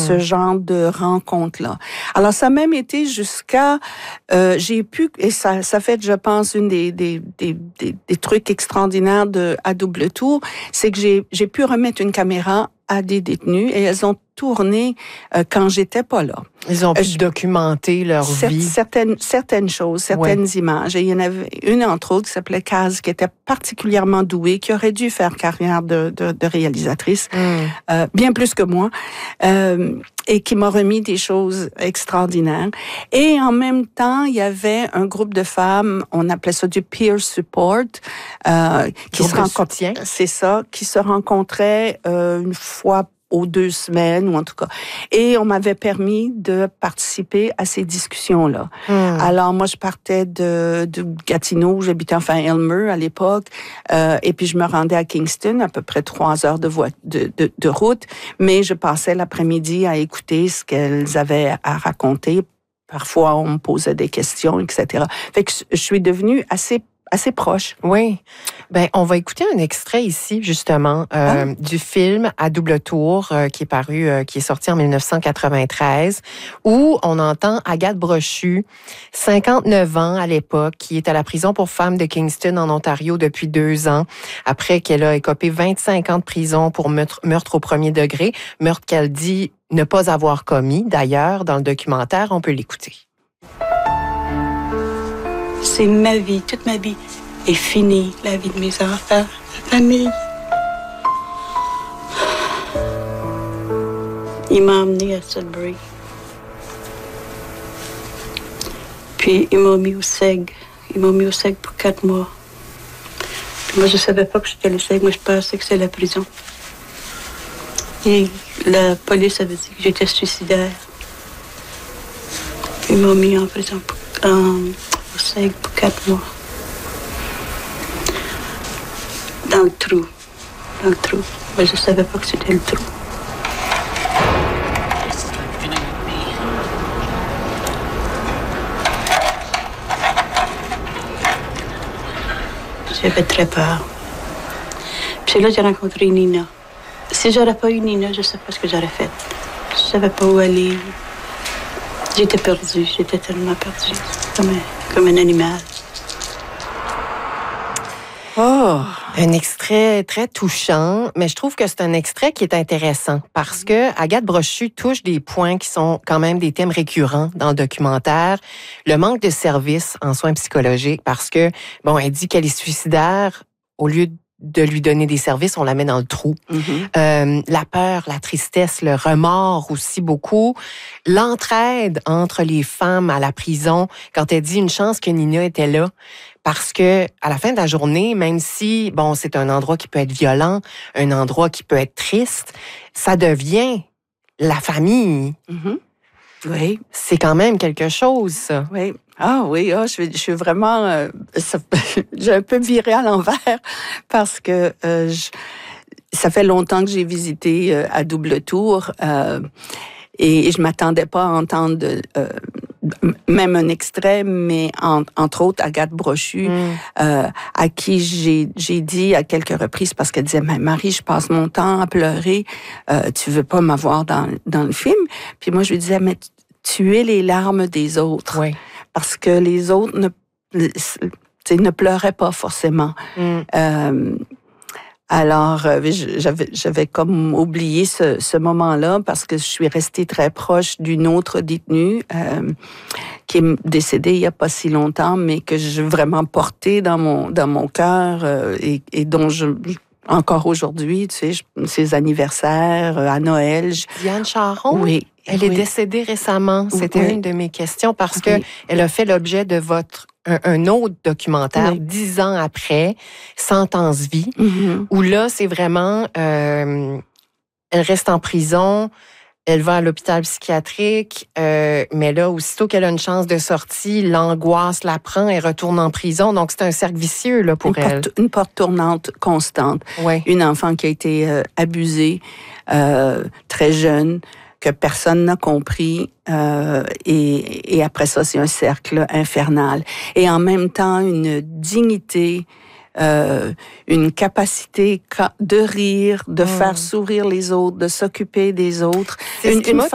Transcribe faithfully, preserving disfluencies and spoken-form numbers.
ce genre de rencontre-là. Alors, ça a même été jusqu'à... Euh, j'ai pu... Et ça, ça fait, je pense, une des, des, des, des, des trucs extraordinaires de à double tour, c'est que j'ai, j'ai pu remettre une caméra à des détenus et elles ont tourné euh, quand j'étais pas là. Ils ont pu euh, documenter leur cer- vie. Certaines, certaines choses, certaines ouais. images. Et il y en avait une, entre autres, qui s'appelait Kaz, qui était particulièrement douée, qui aurait dû faire carrière de, de, de réalisatrice, mm. euh, bien plus que moi, euh, et qui m'a remis des choses extraordinaires. Et en même temps, il y avait un groupe de femmes, on appelait ça du peer support, euh, qui se rencontraient. C'est ça, qui se rencontraient euh, une fois aux deux semaines, ou en tout cas. Et on m'avait permis de participer à ces discussions-là. Mmh. Alors, moi, je partais de, de Gatineau, où j'habitais enfin Elmer à l'époque, euh, et puis je me rendais à Kingston, à peu près trois heures de, vo- de, de, de route, mais je passais l'après-midi à écouter ce qu'elles avaient à raconter. Parfois, on me posait des questions, et cetera. Fait que je suis devenue assez assez proche. Oui. Ben, on va écouter un extrait ici, justement, euh, ah. du film À double tour, euh, qui est paru, euh, qui est sorti en dix-neuf cent quatre-vingt-treize, où on entend Agathe Brochu, cinquante-neuf ans à l'époque, qui est à la prison pour femmes de Kingston, en Ontario, depuis deux ans, après qu'elle a écopé vingt-cinq ans de prison pour meurtre, meurtre au premier degré, meurtre qu'elle dit ne pas avoir commis. D'ailleurs, dans le documentaire, on peut l'écouter. C'est ma vie, toute ma vie est finie, la vie de mes enfants, ma famille. Il m'a emmené à Sudbury. Puis il m'a mis au S E G. Il m'a mis au S E G pour quatre mois. Puis moi, je savais pas que c'était le S E G, moi je pensais que c'était la prison. Et la police avait dit que j'étais suicidaire. Puis ils m'ont mis en prison pour... En, au S E G pour quatre mois. Dans le trou. Dans le trou. Mais je ne savais pas que c'était le trou. J'avais très peur. Puis c'est là que j'ai rencontré Nina. Si j'aurais pas eu Nina, je ne sais pas ce que j'aurais fait. Je ne savais pas où aller. J'étais perdue. J'étais tellement perdue. Comme un, comme un animal. Oh! Un extrait très touchant, mais je trouve que c'est un extrait qui est intéressant parce que Agathe Brochu touche des points qui sont quand même des thèmes récurrents dans le documentaire. Le manque de services en soins psychologiques parce que, bon, elle dit qu'elle est suicidaire, au lieu de lui donner des services, on la met dans le trou. Mm-hmm. Euh, la peur, la tristesse, le remords aussi beaucoup. L'entraide entre les femmes à la prison, quand elle dit une chance que Nina était là, parce que à la fin de la journée, même si, bon, c'est un endroit qui peut être violent, un endroit qui peut être triste, ça devient la famille. Mm-hmm. Oui. C'est quand même quelque chose, ça. Oui. Ah oui, ah, je, je suis vraiment... Euh, ça, j'ai un peu viré à l'envers parce que euh, je, ça fait longtemps que j'ai visité euh, à double tour euh, et, et je m'attendais pas à entendre de, euh, même un extrait, mais en, entre autres Agathe Brochu, mm. euh, à qui j'ai, j'ai dit à quelques reprises, parce qu'elle disait, mais Marie, je passe mon temps à pleurer, euh, tu veux pas m'avoir dans, dans le film? Puis moi, je lui disais, mais tu es les larmes des autres. Oui. Parce que les autres ne, ne pleuraient pas forcément. Mm. Euh, alors, j'avais, j'avais comme oublié ce, ce moment-là parce que je suis restée très proche d'une autre détenue euh, qui est décédée il n'y a pas si longtemps, mais que j'ai vraiment portée dans mon, dans mon cœur euh, et, et dont je... Encore aujourd'hui, tu sais, ses anniversaires, à Noël. Je... Diane Charon? Oui. Elle oui. est décédée récemment. C'était oui. une de mes questions parce oui. que elle a fait l'objet de votre un, un autre documentaire oui. dix ans après, Sentence vie, mm-hmm. où là, c'est vraiment... Euh, elle reste en prison... Elle va à l'hôpital psychiatrique, euh, mais là, aussitôt qu'elle a une chance de sortie, l'angoisse la prend, elle retourne en prison. Donc, c'est un cercle vicieux là, pour une elle. Porte, une porte tournante constante. Ouais. Une enfant qui a été euh, abusée euh, très jeune, que personne n'a compris. Euh, et, et après ça, c'est un cercle infernal. Et en même temps, une dignité... Euh, une capacité de rire, de mmh. faire sourire les autres, de s'occuper des autres. C'est une, ce qui m'a